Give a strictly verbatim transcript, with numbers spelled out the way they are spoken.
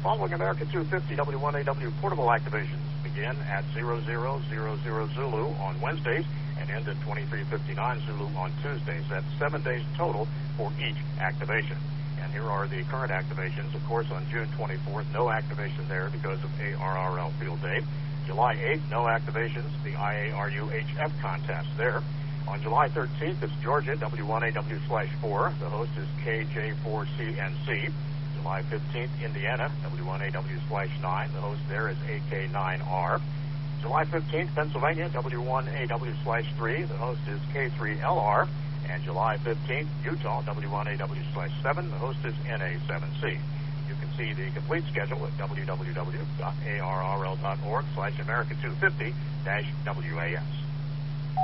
following America two fifty W one A W portable activations begin at zero zero zero zero Zulu on Wednesdays and end at twenty-three fifty-nine Zulu on Tuesdays. That's seven days total for each activation. And here are the current activations. Of course, on June twenty-fourth, no activation there because of A R R L Field Day. July eighth, no activations, the I A R U H F contest there. On July thirteenth, it's Georgia, W one A W slash four. The host is K J four C N C. July fifteenth, Indiana, W one A W slash nine. The host there is A K nine R. July fifteenth, Pennsylvania, W one A W slash three. The host is K three L R. And July fifteenth, Utah, W one A W slash seven. The host is N A seven C. You can see the complete schedule at w w w dot a r r l dot org slash America two fifty dash W A S.